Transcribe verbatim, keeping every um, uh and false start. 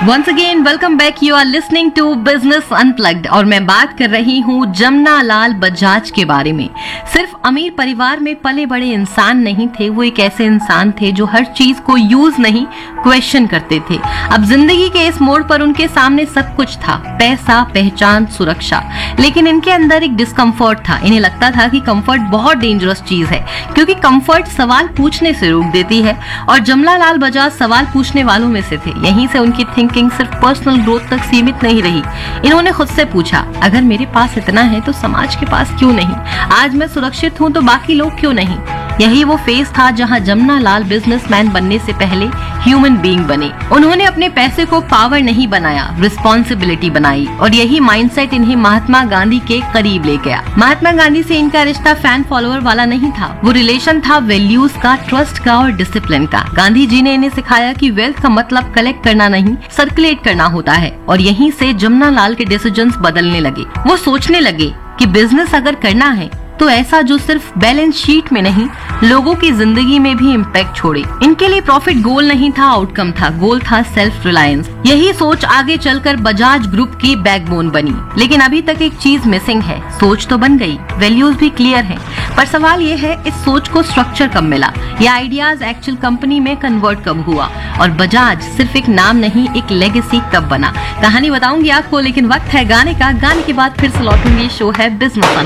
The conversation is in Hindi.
Once again welcome back. You are listening to business unplugged और मैं बात कर रही हूँ जमना लाल बजाज के बारे में। सिर्फ अमीर परिवार में पले बड़े इंसान नहीं थे, वो एक ऐसे इंसान थे जो हर चीज को यूज नहीं क्वेश्चन करते थे। अब जिंदगी के इस मोड़ पर उनके सामने सब कुछ था, पैसा, पहचान, सुरक्षा, लेकिन इनके अंदर एक डिस्कम्फर्ट था। इन्हें लगता था कि कंफर्ट बहुत डेंजरस चीज है, क्योंकि कंफर्ट सवाल पूछने से रोक देती है और जमना लाल बजाज सवाल पूछने वालों में से थे। यहीं से उनकी थिंकिंग सिर्फ पर्सनल ग्रोथ तक सीमित नहीं रही। इन्होंने खुद से पूछा, अगर मेरे पास इतना है तो समाज के पास क्यों नहीं? आज मैं सुरक्षित हूँ तो बाकी लोग क्यों नहीं? यही वो फेज था जहां जमना लाल बिजनेसमैन बनने से पहले ह्यूमन बीइंग बने। उन्होंने अपने पैसे को पावर नहीं बनाया, रिस्पॉन्सिबिलिटी बनाई, और यही माइंडसेट इन्हें महात्मा गांधी के करीब ले गया। महात्मा गांधी से इनका रिश्ता फैन फॉलोअर वाला नहीं था, वो रिलेशन था वैल्यूज का, ट्रस्ट का और डिसिप्लिन का। गांधी जी ने इन्हें सिखाया कि वेल्थ का मतलब कलेक्ट करना नहीं, सर्कुलेट करना होता है। और यहीं से जमना लाल के डिसीजंस बदलने लगे। वो सोचने लगे कि बिजनेस अगर करना है तो ऐसा जो सिर्फ बैलेंस शीट में नहीं, लोगों की जिंदगी में भी इम्पैक्ट छोड़े। इनके लिए प्रॉफिट गोल नहीं था, आउटकम था। गोल था सेल्फ रिलायंस। यही सोच आगे चलकर बजाज ग्रुप की बैकबोन बनी। लेकिन अभी तक एक चीज मिसिंग है। सोच तो बन गई, वैल्यूज भी क्लियर हैं, पर सवाल ये है इस सोच को स्ट्रक्चर कब मिला, ये आइडियाज एक्चुअल कंपनी में कन्वर्ट कब हुआ, और बजाज सिर्फ एक नाम नहीं, एक लेगेसी कब बना। कहानी बताऊंगी आपको, लेकिन वक्त है गाने का। गाने के बाद फिर से लौटूंगी। शो है बिजनेस।